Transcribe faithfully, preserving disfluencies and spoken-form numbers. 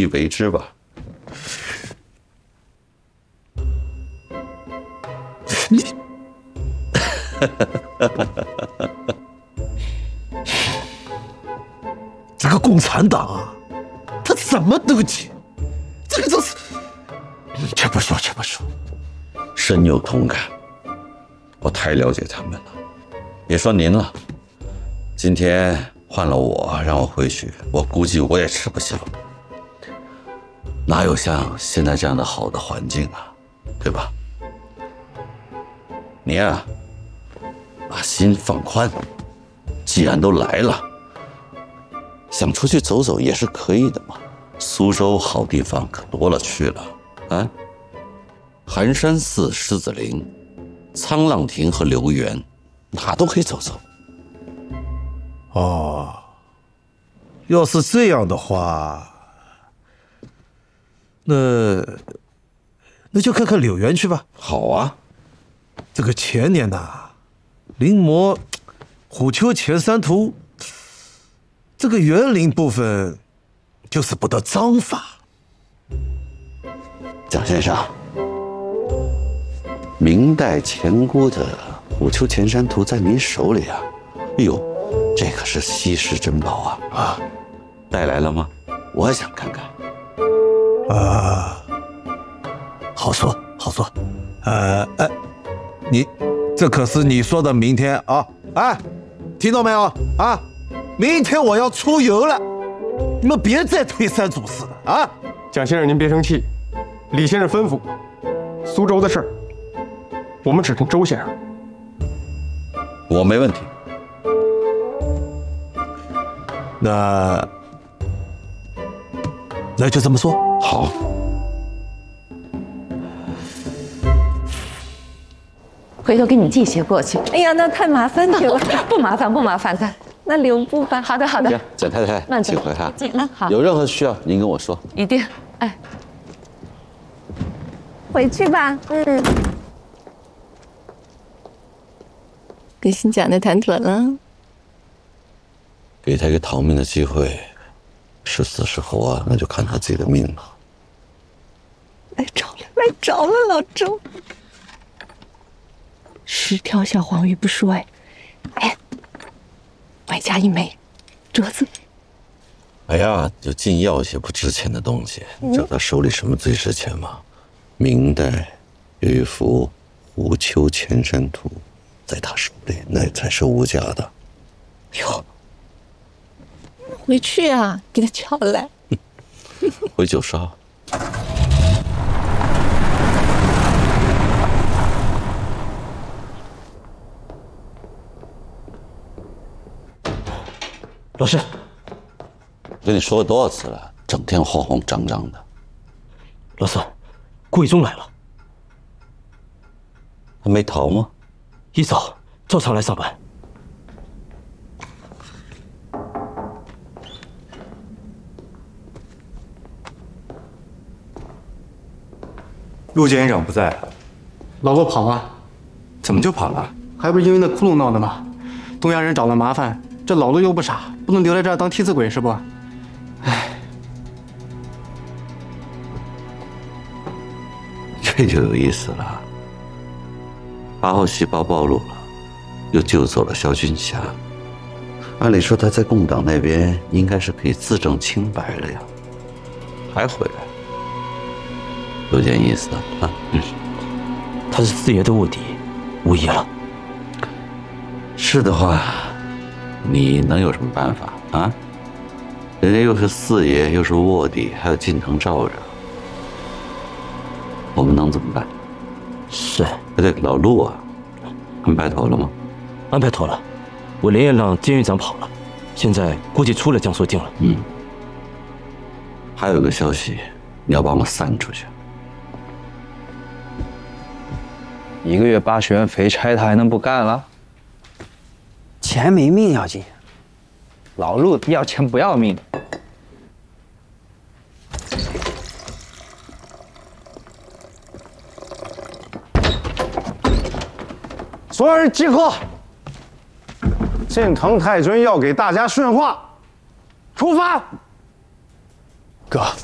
一为之吧。 你，这个共产党啊，他怎么都接，这个就是，且不说，且不说， 深有同感。我太了解他们了。别说您了，今天换了我，让我回去，我估计我也吃不消。哪有像现在这样的好的环境啊，对吧？您啊，把心放宽，既然都来了，想出去走走也是可以的嘛。苏州好地方可多了去了啊，寒山寺、狮子林、沧浪亭和留园，哪都可以走走。 哦，要是这样的话，那那就看看柳园去吧。 好啊， 这个前年呐、啊，临摹虎丘前三图，这个园林部分就是不得章法。 蒋先生，明代钱姑的虎丘前山图在您手里啊，哎呦，这可是稀世珍宝啊！啊，带来了吗？我也想看看。 啊，好说好说，呃呃，你这可是你说的明天啊！哎，听到没有啊？明天我要出游了，你们别再推三阻四了啊！ 蒋先生您别生气，李先生吩咐，苏州的事儿，我们只听周先生。 我没问题。 那那就这么说。 好。 回头给你寄些过去。 哎呀，那太麻烦你了。 不麻烦，不麻烦的。 那留步吧。 好的，好的。 行，蒋太太， 慢走。 请回哈。 嗯，好。 有任何需要您跟我说。 一定。哎， 回去吧。嗯。跟新蒋的谈妥了。 给他一个逃命的机会，是死是活啊，那就看他自己的命了。 来着了，来着了，老周。十条小黄鱼不说，哎，外加一枚镯子。 哎呀，就尽要一些不值钱的东西。你知道他手里什么最值钱吗？明代有一幅虎丘前山图，在他手里那才是无价的。 哟，回去啊，给他叫来。 回九少。 老师， 我跟你说过多少次了，整天慌慌张张的。 老四，顾一中来了。 他没逃吗？ 一早照常来上班。 陆监院长不在， 老陆跑了。 怎么就跑了？ 还不是因为那窟窿闹的吗？东洋人找了麻烦，这老陆又不傻，不能留在这儿当替死鬼是不？唉， 这就有意思了。八号细胞暴露了，又救走了肖军霞。按理说他在共党那边应该是可以自证清白了呀，还回来，有点意思啊。 嗯，他是四爷的卧底，无疑了。 是的话，你能有什么办法啊？人家又是四爷，又是卧底，还有近藤罩着，我们能怎么办？ 是。 哎，对，老陆啊，安排妥了吗？ 安排妥了，我连夜让监狱长跑了，现在估计出了江苏境了。 嗯。还有个消息，你要帮我散出去。 一个月八十元肥差，他还能不干了？ 钱没命要紧， 老陆要钱不要命。 所有人集合！近藤太尊要给大家训话，出发！ 哥，